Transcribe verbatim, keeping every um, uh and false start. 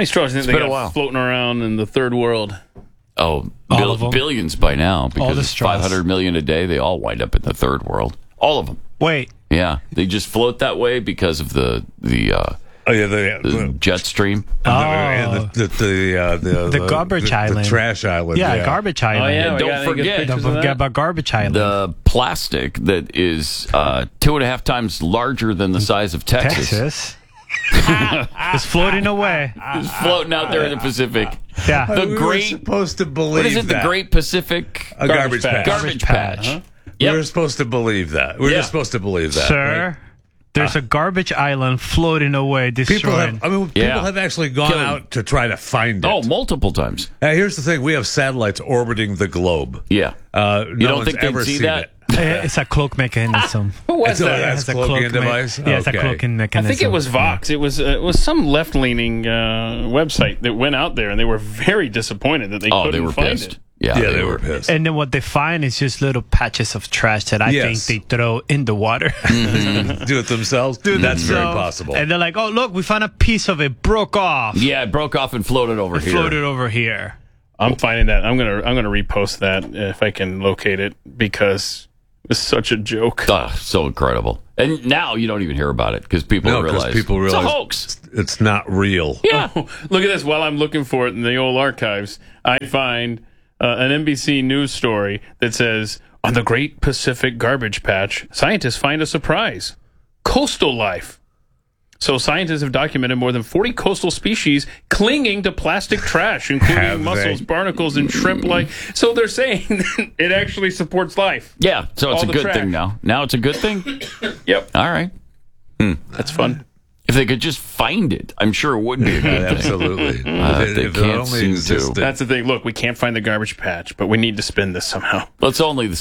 many straws do you think It's they been a got while. floating around in the third world? Oh, All bil- of them? billions by now All because the it's straws. five hundred million a day. They all wind up in the third world. All of them. Wait, Yeah, they just float that way because of the the, uh, Oh yeah, the, the the, jet stream. oh, and the the the, uh, the, The garbage the, island. the trash island. yeah, yeah. garbage island. Oh, yeah. And we don't got any good forget- pictures Don't of forget that? about garbage island. The plastic that is uh, two and a half times larger than the size of Texas, Texas. It's floating away. is floating out there in the Pacific. Yeah. The we great- were supposed to believe What is it? that. The Great Pacific A garbage patch. Garbage patch. Uh-huh. We Yep. were supposed to believe that. We were Yeah. just supposed to believe that. Sir, right? there's a garbage island floating away, People destroying. have, I mean, Yeah. people have actually gone Killing. out to try to find it. Oh, multiple times. Now, here's the thing: we have satellites orbiting the globe. Yeah. Uh, You no don't one's think they'd ever see seen that? it. Eh, it's a cloak mechanism. Who was It's a- that? that's It's a cloaking cloak me- device? Yeah, it's Okay. a cloaking I mechanism. think it was Vox. It was uh, it was some left leaning uh, website that went out there, and they were very disappointed that they Oh, couldn't they were find pissed. it. Yeah, Yeah, they were pissed. And then what they find is just little patches of trash that I Yes. think they throw in the water. Do it themselves. That's very So- possible. And they're like, oh, look, we found a piece of it broke off. Yeah, it broke off and floated over It here. floated over here. I'm finding that. I'm gonna I'm gonna repost that if I can locate it because it's such a joke. Ah, so incredible. And now you don't even hear about it because people No, 'cause realize people it's realize- a hoax. It's not real. Yeah. Oh, look at this. While I'm looking for it in the old archives, I find uh, an N B C News story that says, on the Great Pacific Garbage Patch, scientists find a surprise. Coastal life. So scientists have documented more than forty coastal species clinging to plastic trash, Have including they? mussels, barnacles, and shrimp-like. So they're saying it actually supports life. Yeah, so it's All a the good trash. thing now. Now it's a good thing? Yep. All right. That's fun. If they could just find it, I'm sure it would be a good thing. Absolutely. Uh, if it, they if it can't only seem to. existed. That's the thing. Look, we can't find the garbage patch, but we need to spin this somehow. Let's only